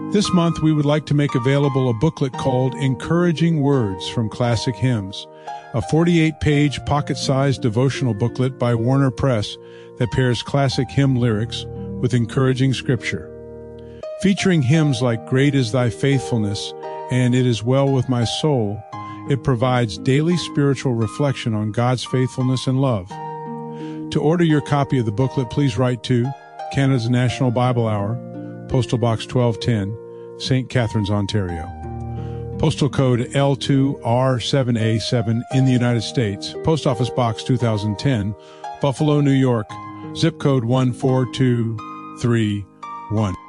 This month, we would like to make available a booklet called Encouraging Words from Classic Hymns, a 48-page pocket-sized devotional booklet by Warner Press that pairs classic hymn lyrics with encouraging scripture. Featuring hymns like Great is Thy Faithfulness and It Is Well With My Soul, it provides daily spiritual reflection on God's faithfulness and love. To order your copy of the booklet, please write to Canada's National Bible Hour, Postal Box 1210, St. Catharines, Ontario. Postal code L2R7A7 in the United States. Post Office Box 2010, Buffalo, New York. Zip code 14231.